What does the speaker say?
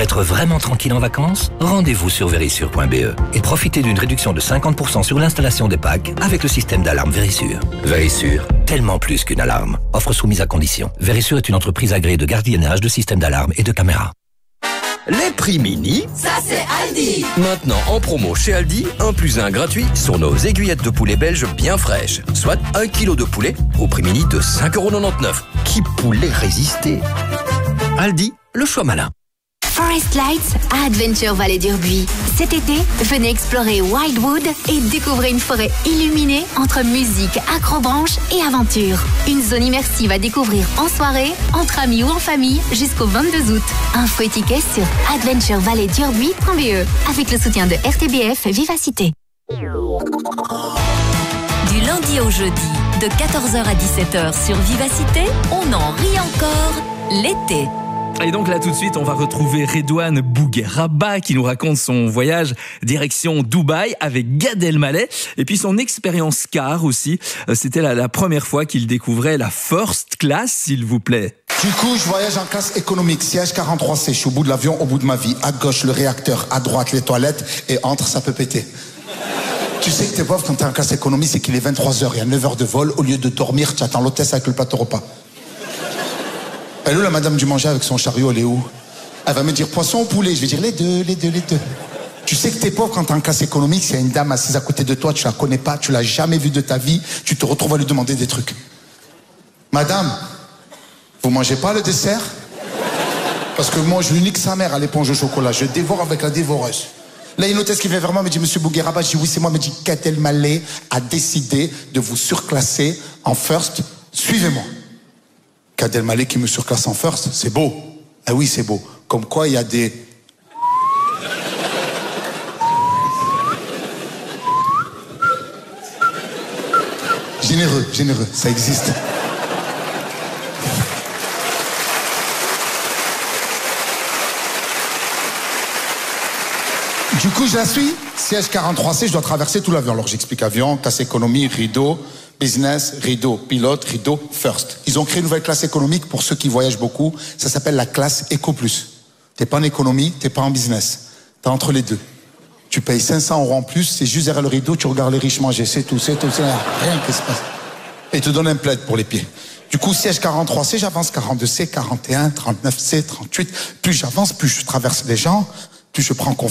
être vraiment tranquille en vacances, rendez-vous sur Verisure.be et profitez d'une réduction de 50% sur l'installation des packs avec le système d'alarme Verisure. Verisure, tellement plus qu'une alarme. Offre soumise à condition. Verisure est une entreprise agréée de gardiennage, de systèmes d'alarme et de caméras. Les prix mini, ça c'est Aldi. Maintenant en promo chez Aldi, 1 + 1 gratuit sur nos aiguillettes de poulet belge bien fraîches. Soit 1 kg de poulet au prix mini de 5,99 €. Qui pourrait résister? Aldi, le choix malin. Forest Lights à Adventure Vallée d'Urbuy. Cet été, venez explorer Wildwood et découvrez une forêt illuminée entre musique, acrobranche et aventure. Une zone immersive à découvrir en soirée, entre amis ou en famille jusqu'au 22 août. Info et tickets sur adventurevalleydurbuy.be avec le soutien de RTBF Vivacité. Du lundi au jeudi, de 14h à 17h sur Vivacité, on en rit encore l'été. Et donc là tout de suite on va retrouver Redouane Bougueraba qui nous raconte son voyage direction Dubaï avec Gad Elmaleh et puis son expérience car aussi. C'était la première fois qu'il découvrait la first class, s'il vous plaît. Du coup, je voyage en classe économique, siège 43C, je suis au bout de l'avion, au bout de ma vie. À gauche, le réacteur, à droite, les toilettes, et entre, ça peut péter. Tu sais que t'es pauvre quand t'es en classe économique, c'est qu'il est 23h, il y a 9 heures de vol, au lieu de dormir, tu attends l'hôtesse avec le plateau repas. Elle est où la madame du manger avec son chariot, elle est où? Elle va me dire poisson ou poulet, je vais dire les deux. Tu sais que t'es pauvre quand t'es en classe économique, s'il y a une dame assise à côté de toi, tu la connais pas, tu l'as jamais vue de ta vie, tu te retrouves à lui demander des trucs. Madame, vous mangez pas le dessert? Parce que moi, je lui nique sa mère à l'éponge au chocolat, je dévore avec la dévoreuse. Là, il y a une hôtesse qui vient vers moi, me dit, Monsieur Bougueraba, je dis oui, c'est moi, me dit, Gad Elmaleh a décidé de vous surclasser en first, suivez-moi. Gad Elmaleh qui me surclasse en first, c'est beau. Ah oui, c'est beau. Comme quoi, il y a des... Généreux, ça existe. Du coup, je la suis. Siège 43C, je dois traverser tout l'avion. Alors, j'explique avion, classe économie, rideau, business, rideau, pilote, rideau, first. Ils ont créé une nouvelle classe économique pour ceux qui voyagent beaucoup. Ça s'appelle la classe Eco Plus. T'es pas en économie, t'es pas en business. T'es entre les deux. Tu payes 500 € en plus, c'est juste derrière le rideau, tu regardes les riches manger, c'est tout, rien qui se passe. Et ils te donnent un plaid pour les pieds. Du coup, siège 43C, j'avance 42C, 41, 39C, 38. Plus j'avance, plus je traverse les gens, plus je prends confiance.